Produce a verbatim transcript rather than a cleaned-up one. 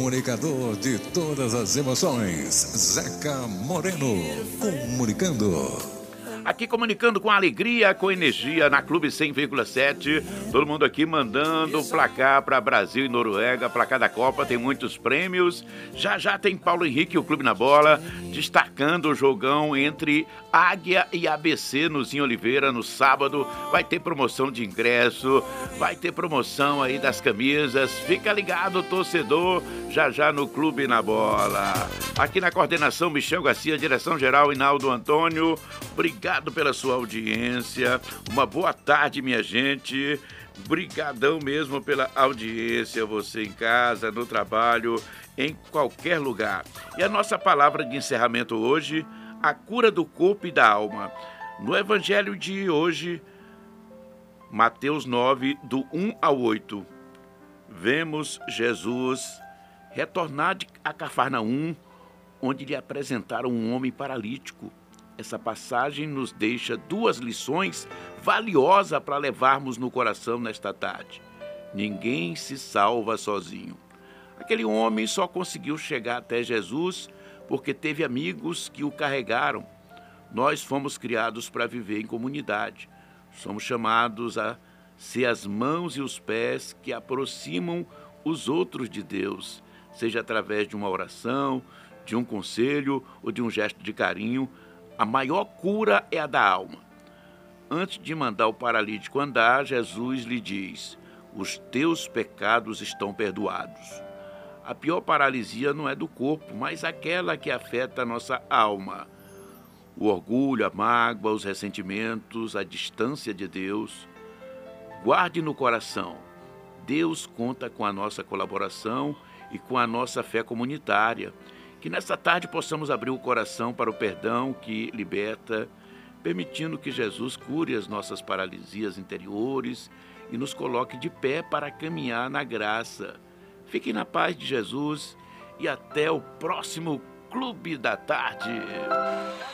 comunicador de todas as emoções, Zeca Moreno, comunicando. Aqui comunicando com alegria, com energia, na Clube cem vírgula sete. Todo mundo aqui mandando placar para Brasil e Noruega. Placar da Copa, tem muitos prêmios. Já já tem Paulo Henrique, o Clube na Bola, destacando o jogão entre Águia e A B C no Zinho Oliveira no sábado. Vai ter promoção de ingresso, vai ter promoção aí das camisas. Fica ligado, torcedor, já já no Clube na Bola. Aqui na coordenação, Michel Garcia, direção-geral, Hinaldo Antônio. Obrigado pela sua audiência. Uma boa tarde, minha gente. Brigadão mesmo pela audiência, você em casa, no trabalho, em qualquer lugar. E a nossa palavra de encerramento hoje, a cura do corpo e da alma. No evangelho de hoje, Mateus nove, do um ao oito, vemos Jesus retornar a Cafarnaum, onde lhe apresentaram um homem paralítico. Essa passagem nos deixa duas lições valiosas para levarmos no coração nesta tarde. Ninguém se salva sozinho. Aquele homem só conseguiu chegar até Jesus porque teve amigos que o carregaram. Nós fomos criados para viver em comunidade. Somos chamados a ser as mãos e os pés que aproximam os outros de Deus, seja através de uma oração, de um conselho ou de um gesto de carinho. A maior cura é a da alma. Antes de mandar o paralítico andar, Jesus lhe diz: os teus pecados estão perdoados. A pior paralisia não é do corpo, mas aquela que afeta a nossa alma. O orgulho, a mágoa, os ressentimentos, a distância de Deus. Guarde no coração. Deus conta com a nossa colaboração e com a nossa fé comunitária. Que nesta tarde possamos abrir o coração para o perdão que liberta, permitindo que Jesus cure as nossas paralisias interiores e nos coloque de pé para caminhar na graça. Fiquem na paz de Jesus e até o próximo Clube da Tarde.